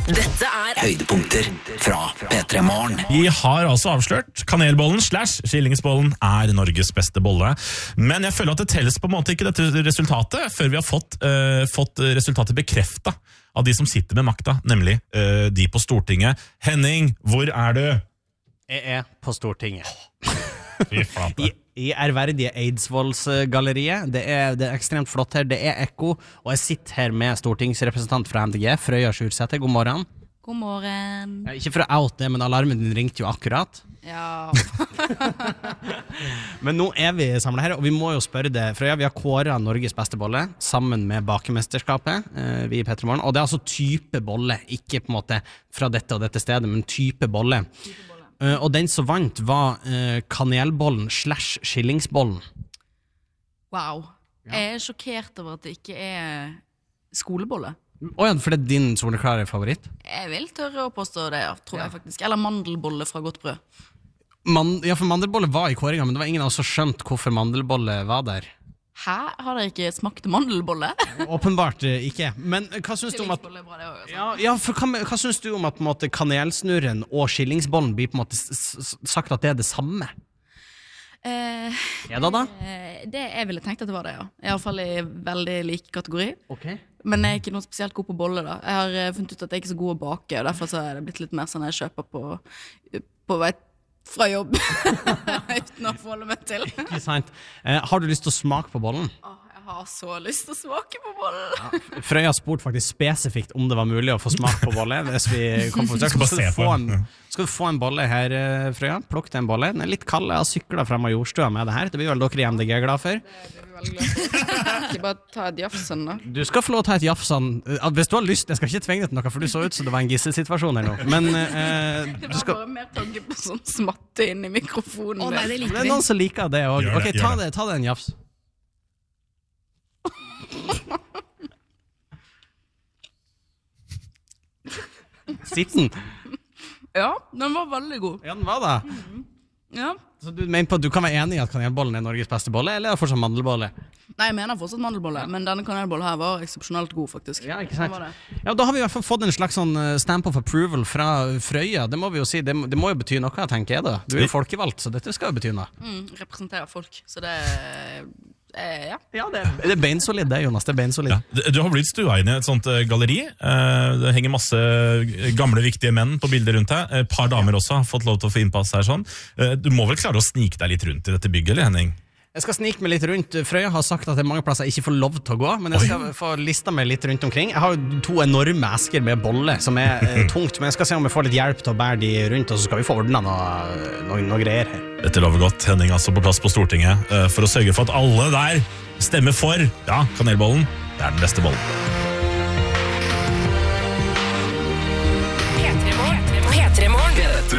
Dette høydepunkter fra P3 Morgen. Vi har altså avslørt kanelbollen / skillingsbollen Norges beste bolle. Men jeg føler at det telles på en måte ikke dette resultatet før vi har fått resultatet bekreftet av de som sitter med makta, nemlig de på Stortinget. Henning, hvor du? Jeg på Stortinget. Fy flate. I ærverdige Eidsvolls-galleriet. Det er ekstremt flott her. Det ekko, og jeg sitter her med stortingsrepresentant fra MDG, Frøya Sjursæter. God morgen. God morgen. Ikke for å oute det, men alarmen din ringte jo akkurat. Ja. Men nå vi samlet her, og vi må jo spørre det. Frøya, vi har kåret Norges beste bolle, sammen med bakemesterskapet, vi i P3 Morgen. Og det er altså type bolle, ikke på en måte fra dette og dette stedet, men type bolle. Og den som vant var kanelbollen / skillingsbollen. Wow. Jeg sjokkert over at det ikke skolebolle. Ja, for det din soleklare favoritt? Jeg vil tørre å påstå det, tror jeg faktisk. Eller mandelbolle fra godt brød. Ja, for mandelbolle var i kåringen, men det var ingen av oss som skjønt hvorfor mandelbolle var der. Hæ? Har dere ikke smakt mandelbolle? Åpenbart ikke. Men hva synes du om at... hva synes du om at på en måte, kanelsnurren og skillingsbollen blir på en måte sagt at det det samme? Det da? Det jeg ville tenkt at det var det, ja. I alle fall i veldig lik kategori. Okay. Men jeg ikke noe spesielt god på bolle da. Jeg har funnet ut at jeg ikke så god å bake, og derfor så det blitt litt mer sånn jeg kjøper på vei fra jobb uten å forholde meg til. Ikke sant. Har du lyst til å smake på bollen? Jeg har så lyst til å smake på bollen. Ja, Frøya spurt faktisk spesifikt om det var mulig å få smake på bolle. Hvis vi kom på skal du få en bolle her, Frøya? Plukk den bolle. Den litt kald. Jeg har syklet frem av jordstua med det her. Det blir vel dere i MDG glad for? Det blir vi veldig glad for. Ikke bare ta et jafsen da. Du skal få lov til å ta et jafsen. Hvis du har lyst, jeg skal ikke tvinge deg til noe, for du så ut som det var en gisselsituasjon her nå. Men du skal... bare mer tanke på sånn smatte inn i mikrofonen. Nei, det liker vi. Det noen som liker det også. Ok, ta det en jafs. Sitten. Ja, den var veldig god. Ja, den var da. Ja. Så du mener på at du kan være enig i at kanelbollen Norges beste bolle, eller er det fortsatt mandelbolle? Nei, jeg mener fortsatt mandelbolle, men denne kanelbollen her var eksepsjonelt god, faktisk. Ja, ikke sant? Ja, da har vi i hvert fall fått en slags sånn stamp of approval fra Frøya. Det må vi jo si, det må jo bety noe, tenker jeg da. Du jo folkevalgt, så dette skal jo bety noe. Representerer folk, så det ja. Ja, det er beinsolid det, Jonas, det er beinsolid. Ja, du har blitt stua inn i et sånt galleri. Det henger masse gamle, viktige menn på bilder rundt deg. Et par damer også har fått lov til å få innpass her sånn. Du må vel klare å snike deg litt rundt i dette bygget, eller Henning? Jeg skal snike meg litt rundt. Frøya har sagt at det er mange plasser jeg ikke får lov til å gå, men jeg skal få lista meg litt rundt omkring. Jeg har jo 2 enorme esker med bolle som tungt, men jeg skal se om jeg får litt hjelp til å bære de rundt, og så skal vi få ordnet noe greier her. Dette lover godt. Henning altså på plass på Stortinget for å sørge for at alle der stemmer for, ja, kanelbollen, det den beste bollen. P3 Morgen.